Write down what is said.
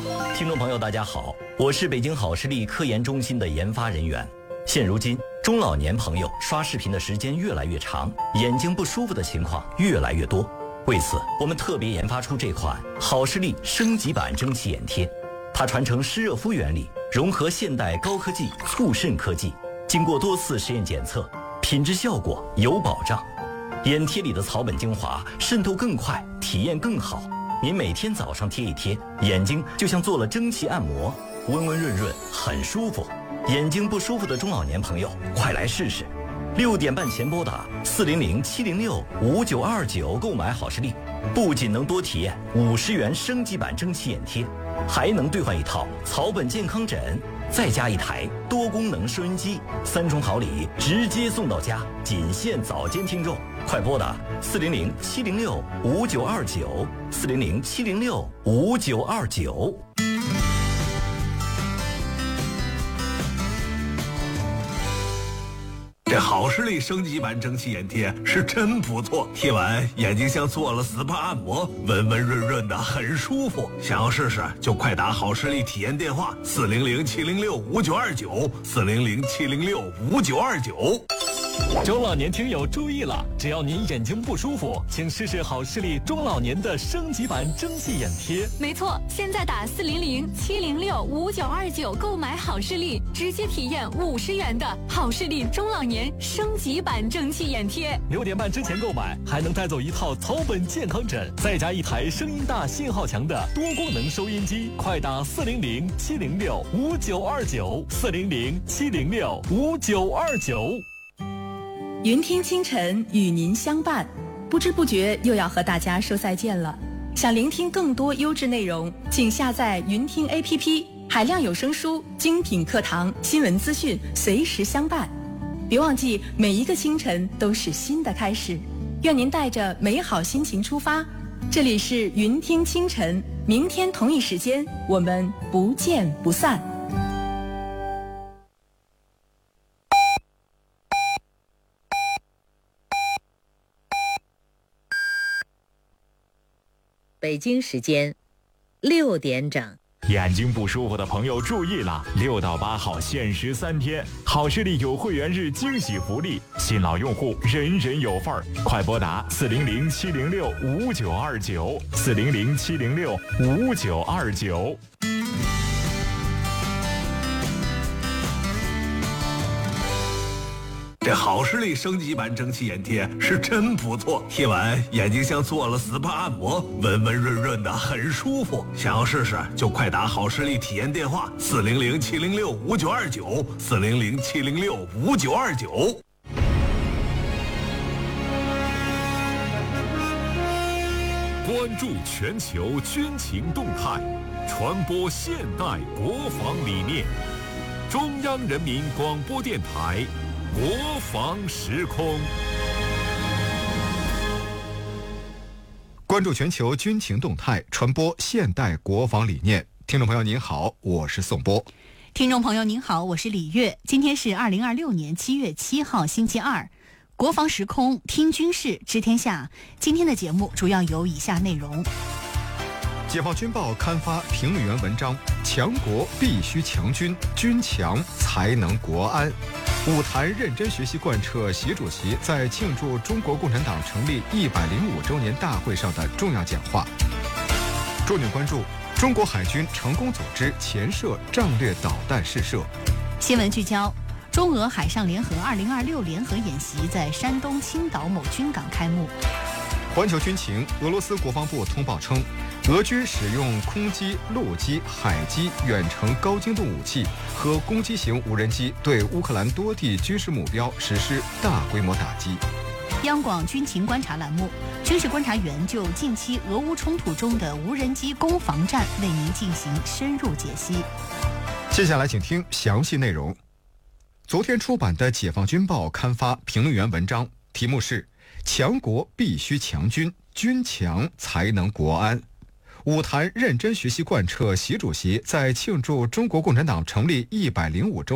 听众朋友大家好，我是北京好视力科研中心的研发人员。现如今中老年朋友刷视频的时间越来越长，眼睛不舒服的情况越来越多。为此我们特别研发出这款好视力升级版蒸汽眼贴，它传承湿热敷原理，融合现代高科技促渗科技，经过多次实验检测，品质效果有保障。眼贴里的草本精华渗透更快，体验更好。您每天早上贴一贴，眼睛就像做了蒸汽按摩，温温润润，很舒服。眼睛不舒服的中老年朋友，快来试试。6点半前拨打400-706-5929购买好视力，不仅能多体验50元升级版蒸汽眼贴，还能兑换一套草本健康枕，再加一台多功能收音机，3重好礼直接送到家，仅限早间听众。快拨打400-706-5929，400-706-5929。 这好视力升级版蒸汽眼贴是真不错，贴完眼睛像做了 SPA 按摩，温温润润的，很舒服。想要试试就快打好视力体验电话400-706-5929，400-706-5929。 中老年听友注意了，只要您眼睛不舒服，请试试好视力中老年的升级版蒸汽眼贴。 没错，现在打400-706-5929购买好视力，直接体验50元的好视力中老年升级版蒸汽眼贴。 6点半之前购买，还能带走一套草本健康枕，再加一台声音大、信号强的多功能收音机。快打400-706-5929，400-706-5929。 云听清晨与您相伴，不知不觉又要和大家说再见了。想聆听更多优质内容，请下载云听 APP， 海量有声书、精品课堂、新闻资讯随时相伴。别忘记，每一个清晨都是新的开始。愿您带着美好心情出发。这里是云听清晨，明天同一时间我们不见不散。 北京时间6点整。 眼睛不舒服的朋友注意了，6到8号限时3天，好视力有会员日惊喜福利，新老用户人人有份儿。快拨打400-706-5929，400-706-5929。 这好视力升级版蒸汽眼贴是真不错，贴完眼睛像做了 SPA 按摩，温温润润的，很舒服。想要试试就快打好视力体验电话400-706-5929，400-706-5929。 关注全球军情动态，传播现代国防理念。中央人民广播电台国防时空。 关注全球军情动态，传播现代国防理念。听众朋友您好，我是宋波。 听众朋友您好，我是李月。今天是2026年7月7号星期二，国防时空听军事知天下。今天的节目主要有以下内容： 解放军报刊发评论员文章，强国必须强军，军强才能国安。武坛认真学习贯彻习主席在庆祝中国共产党成立105周年大会上的重要讲话。重点关注中国海军成功组织潜射战略导弹试射。 新闻聚焦：中俄海上联合2026联合演习在山东青岛某军港开幕。 环球军情：俄罗斯国防部通报称，俄军使用空机、陆基、海基远程高精度武器和攻击型无人机对乌克兰多地军事目标实施大规模打击。 央广军情观察栏目，军事观察员就近期俄乌冲突中的无人机攻防战为您进行深入解析。 接下来请听详细内容。昨天出版的《解放军报》刊发评论员文章，题目是强国必须强军，军强才能国安。武坛认真学习贯彻习主席在庆祝中国共产党成立105周